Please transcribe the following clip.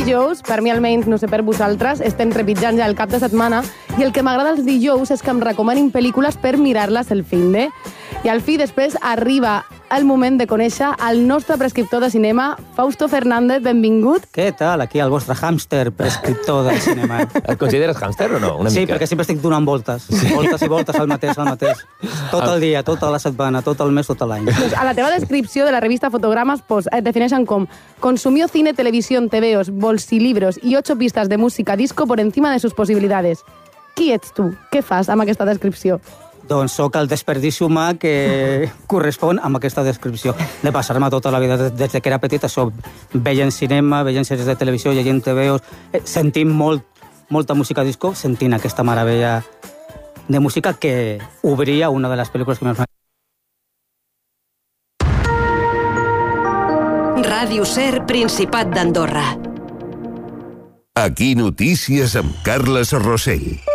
dijous, per mi almenys, no sé per vosaltres, estem trepitjant ja el cap de setmana i el que m'agrada els dijous és que em recomanin pel·lícules per mirar-les el finde. I al fi, després, arriba el moment de conèixer el nostre prescriptor de cinema, Fausto Fernández, benvingut. Què tal? Aquí el vostre hàmster prescriptor del cinema. Et consideres hàmster o no? Una Sí, mica. perquè sempre estic donant voltes. Voltes i voltes al mateix. Tot el dia, tota la setmana, tot el mes, tot l'any. Pues a la teva descripció de la revista Fotogramas et defineixen com consumió cine, televisión, TVOs, bolsilibros y 8 pistas de música disco por encima de sus posibilidades. Qui ets tu? Què fas amb aquesta descripció? Doncs sóc el desperdici humà que correspon amb aquesta descripció. De passar-me tota la vida des que era petit, això, veient cinema, veient sèries de televisió, llegint TVOs, sentint molta música disco, sentint aquesta meravella de música que obria una de les pel·lícules que més m'ha... Ràdio Ser, Principat d'Andorra. Aquí notícies amb Carles Rossell.